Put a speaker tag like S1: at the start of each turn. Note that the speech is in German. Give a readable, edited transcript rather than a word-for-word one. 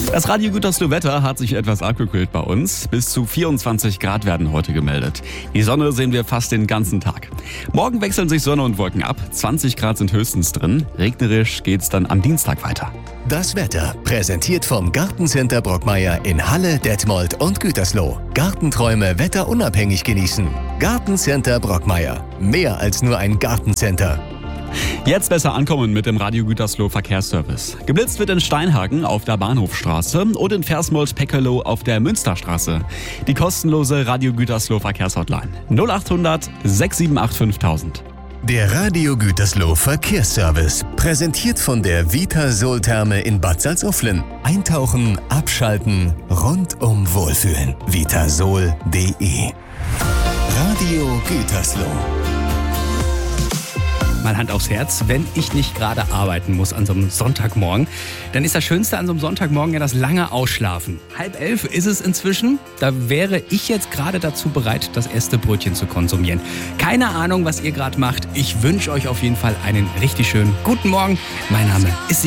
S1: Das Radio Gütersloh Wetter hat sich etwas abgekühlt bei uns. Bis zu 24 Grad werden heute gemeldet. Die Sonne sehen wir fast den ganzen Tag. Morgen wechseln sich Sonne und Wolken ab. 20 Grad sind höchstens drin. Regnerisch geht's dann am Dienstag weiter.
S2: Das Wetter präsentiert vom Gartencenter Brockmeier in Halle, Detmold und Gütersloh. Gartenträume wetterunabhängig genießen. Gartencenter Brockmeier. Mehr als nur ein Gartencenter.
S1: Jetzt besser ankommen mit dem Radio Gütersloh Verkehrsservice. Geblitzt wird in Steinhagen auf der Bahnhofstraße und in Versmold-Peckeloh auf der Münsterstraße. Die kostenlose Radio Gütersloh Verkehrshotline 0800 678 5000.
S2: Der Radio Gütersloh Verkehrsservice, präsentiert von der Vitasol-Therme in Bad Salzuflen. Eintauchen, abschalten, rundum wohlfühlen. Vitasol.de. Radio Gütersloh.
S3: Mal Hand aufs Herz, wenn ich nicht gerade arbeiten muss an so einem Sonntagmorgen, dann ist das Schönste an so einem Sonntagmorgen ja das lange Ausschlafen. 10:30 ist es inzwischen, da wäre ich jetzt gerade dazu bereit, das erste Brötchen zu konsumieren. Keine Ahnung, was ihr gerade macht. Ich wünsche euch auf jeden Fall einen richtig schönen guten Morgen. Mein Name ist